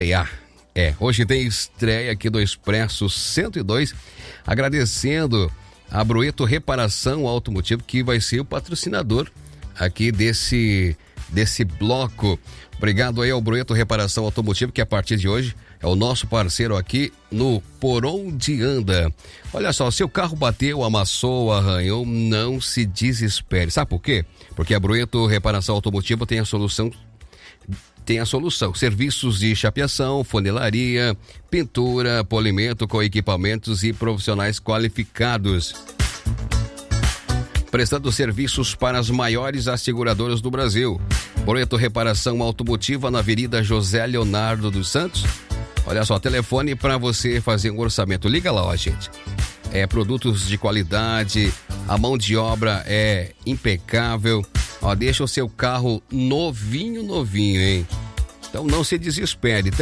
Hoje tem estreia aqui do Expresso 102, agradecendo a Broeto Reparação Automotivo, que vai ser o patrocinador aqui desse bloco. Obrigado aí ao Broeto Reparação Automotivo, que a partir de hoje é o nosso parceiro aqui no Por Onde Anda. Olha só, seu carro bateu, amassou, arranhou, não se desespere. Sabe por quê? Porque a Broeto Reparação Automotivo tem a solução. Serviços de chapeação, funilaria, pintura, polimento com equipamentos e profissionais qualificados. Prestando serviços para as maiores asseguradoras do Brasil. Broeto Reparação Automotiva na Avenida José Leonardo dos Santos. Olha só, telefone para você fazer um orçamento. Liga lá, ó, gente. Produtos de qualidade, a mão de obra é impecável. Ó, deixa o seu carro novinho, hein? Então não se desespere.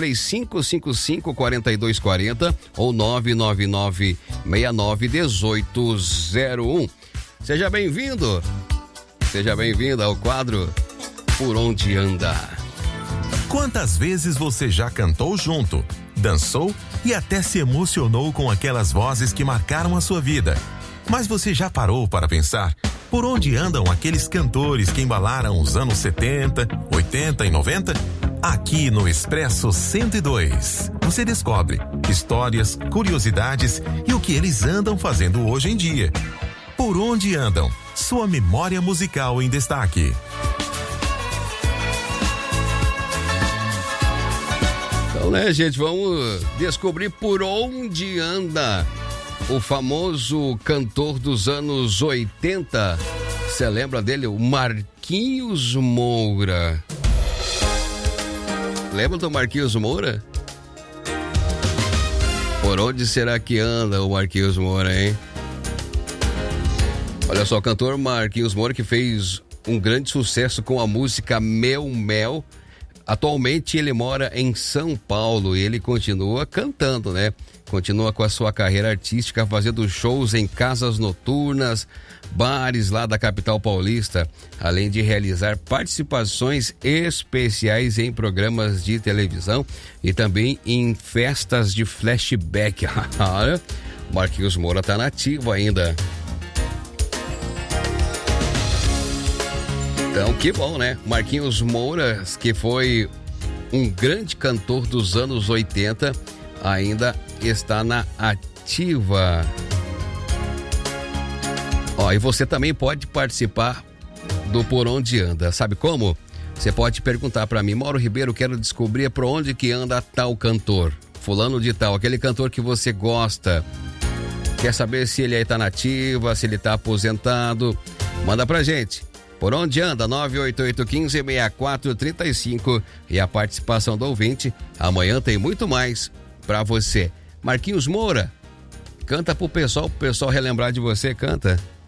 3555-4240 ou 999-691801. Seja bem-vindo ao quadro Por Onde Anda. Quantas vezes você já cantou junto, dançou e até se emocionou com aquelas vozes que marcaram a sua vida? Mas você já parou para pensar por onde andam aqueles cantores que embalaram os anos 70, 80 e 90? Aqui no Expresso 102, você descobre histórias, curiosidades e o que eles andam fazendo hoje em dia. Por Onde Andam, sua memória musical em destaque. Então, né, gente, vamos descobrir por onde anda o famoso cantor dos anos 80. Você lembra dele? O Marquinhos Moura. Lembra do Marquinhos Moura? Por onde será que anda o Marquinhos Moura, hein? Olha só, o cantor Marquinhos Moura, que fez um grande sucesso com a música Mel Mel. Atualmente ele mora em São Paulo e ele continua cantando, né? Continua com a sua carreira artística, fazendo shows em casas noturnas, bares lá da capital paulista, além de realizar participações especiais em programas de televisão e também em festas de flashback. Olha, Marquinhos Moura tá nativo ainda. Então, que bom, né? Marquinhos Moura, que foi um grande cantor dos anos 80, ainda está na ativa. Ó, e você também pode participar do Por Onde Anda. Sabe como? Você pode perguntar para mim: Mauro Ribeiro, quero descobrir por onde que anda tal cantor, fulano de tal, aquele cantor que você gosta. Quer saber se ele aí tá na ativa, se ele tá aposentado? Manda pra gente. Por Onde Anda, 988156435, e a participação do ouvinte. Amanhã tem muito mais pra você. Marquinhos Moura, canta pro pessoal relembrar de você, canta.